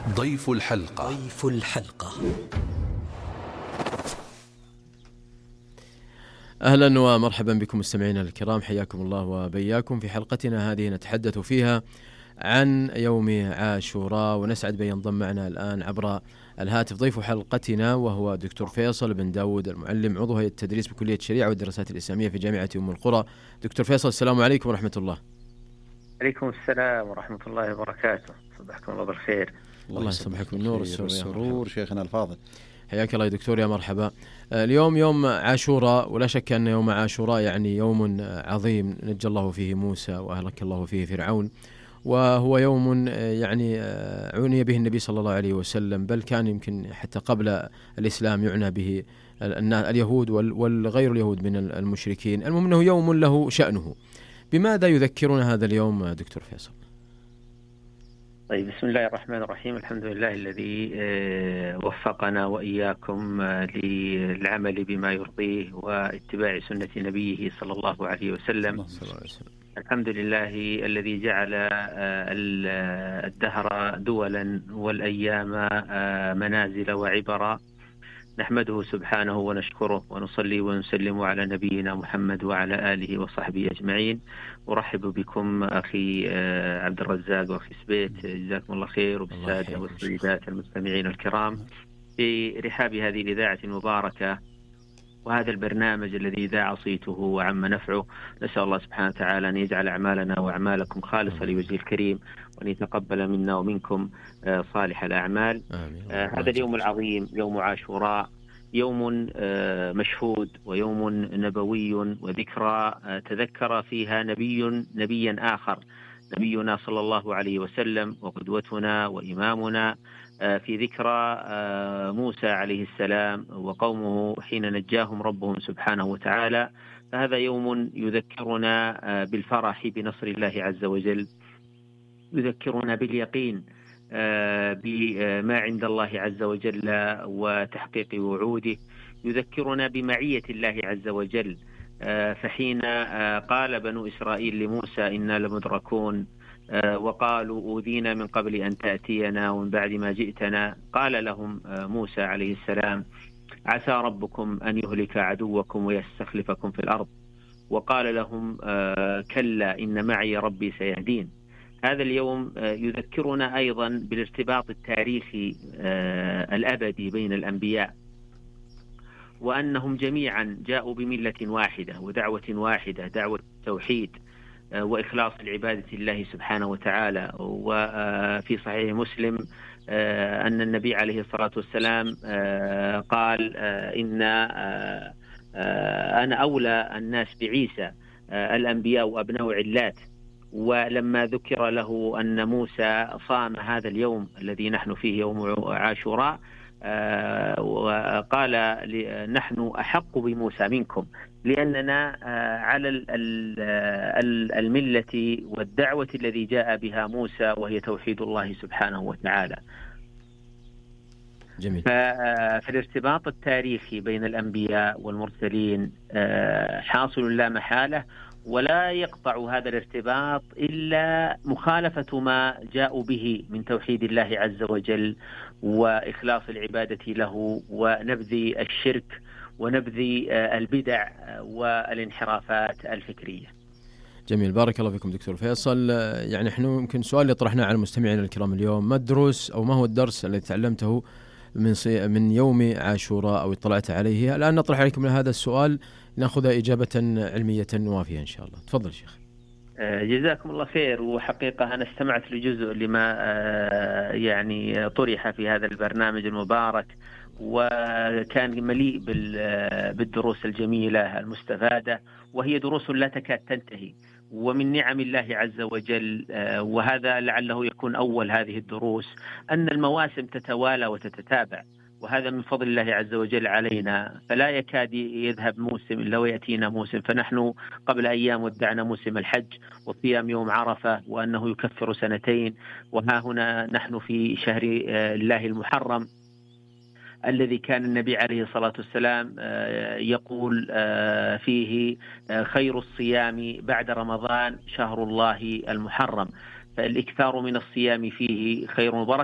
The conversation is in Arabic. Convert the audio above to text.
ضيف الحلقة. أهلا ومرحبا بكم مستمعينا الكرام، حياكم الله وبياكم في حلقتنا هذه نتحدث فيها عن يوم عاشوراء، ونسعد بأن ينضم معنا الآن عبر الهاتف ضيف حلقتنا وهو دكتور فيصل بن داود المعلم، عضو هيئة التدريس بكلية الشريعة والدراسات الإسلامية في جامعة أم القرى. دكتور فيصل، السلام عليكم ورحمة الله. عليكم السلام ورحمة الله وبركاته، صبحكم الله بالخير. الله يصبحكم بالنور والسرور شيخنا الفاضل. حياك الله يا دكتور، يا مرحبا. اليوم يوم عاشوراء، ولا شك أن يوم عاشوراء يعني يوم عظيم نجى الله فيه موسى وأهلك الله فيه فرعون، وهو يوم يعني عني به النبي صلى الله عليه وسلم، بل كان يمكن حتى قبل الإسلام يعنى به اليهود والغير اليهود من المشركين. المهم أنه يوم له شأنه. بماذا يذكرنا هذا اليوم دكتور فيصل؟ طيب، بسم الله الرحمن الرحيم. الحمد لله الذي وفقنا وإياكم للعمل بما يرضيه واتباع سنة نبيه صلى الله عليه وسلم. الحمد لله الذي جعل الدهر دولا والأيام منازل وعبرا. نحمده سبحانه ونشكره ونصلي ونسلم على نبينا محمد وعلى آله وصحبه أجمعين. أرحب بكم أخي عبد الرزاق وأخي سبيت، جزاكم الله خير، وبالسادة والسيدات المستمعين الكرام في رحاب هذه الإذاعة المباركة وهذا البرنامج الذي ذاع صيته وعم نفعه. نسأل الله سبحانه وتعالى أن يجعل أعمالنا وأعمالكم خالصة لوجهه الكريم، وأن يتقبل منا ومنكم صالح الأعمال. هذا اليوم العظيم يوم عاشوراء، يوم مشهود ويوم نبوي وذكرى تذكر فيها نبيا آخر، نبينا صلى الله عليه وسلم وقدوتنا وإمامنا، في ذكرى موسى عليه السلام وقومه حين نجاهم ربهم سبحانه وتعالى. فهذا يوم يذكرنا بالفرح بنصر الله عز وجل، يذكرنا باليقين بما عند الله عز وجل وتحقيق وعوده، يذكرنا بمعية الله عز وجل. فحين قال بنو إسرائيل لموسى إنا لمدركون وقالوا أوذينا من قبل أن تأتينا ومن بعد ما جئتنا، قال لهم موسى عليه السلام عسى ربكم أن يهلك عدوكم ويستخلفكم في الأرض، وقال لهم كلا إن معي ربي سيهدين. هذا اليوم يذكرنا أيضا بالارتباط التاريخي الأبدي بين الأنبياء، وأنهم جميعا جاءوا بملة واحدة ودعوة واحدة، دعوة التوحيد وإخلاص العبادة لله سبحانه وتعالى. وفي صحيح مسلم أن النبي عليه الصلاة والسلام قال إن أنا أولى الناس بعيسى، الأنبياء وأبناء علات. ولما ذكر له أن موسى صام هذا اليوم الذي نحن فيه يوم عاشوراء، وقال نحن أحق بموسى منكم، لأننا على الملة والدعوة الذي جاء بها موسى وهي توحيد الله سبحانه وتعالى. جميل. فالارتباط التاريخي بين الأنبياء والمرسلين حاصل لا محالة، ولا يقطع هذا الارتباط إلا مخالفة ما جاءوا به من توحيد الله عز وجل وإخلاص العبادة له ونبذ الشرك ونبذ البدع والانحرافات الفكرية. جميل، بارك الله فيكم دكتور فيصل. يعني احنا يمكن سؤال اللي طرحناه على المستمعين الكرام اليوم، ما الدروس أو ما هو الدرس الذي تعلمته من يوم عاشوراء أو اطلعت عليه؟ الآن نطرح عليكم هذا السؤال، نأخذ إجابة علمية وافية إن شاء الله. تفضل شيخ. جزاكم الله خير. وحقيقة أنا استمعت لجزء لما يعني طرح في هذا البرنامج المبارك، وكان مليء بالدروس الجميلة المستفادة، وهي دروس لا تكاد تنتهي، ومن نعم الله عز وجل. وهذا لعله يكون أول هذه الدروس، أن المواسم تتوالى وتتتابع، وهذا من فضل الله عز وجل علينا. فلا يكاد يذهب موسم إلا ويأتينا موسم. فنحن قبل أيام ودعنا موسم الحج وصيام يوم عرفة وأنه يكفر سنتين، وها هنا نحن في شهر الله المحرم الذي كان النبي عليه الصلاة والسلام يقول فيه خير الصيام بعد رمضان شهر الله المحرم. فالإكثار من الصيام فيه خير وبركة.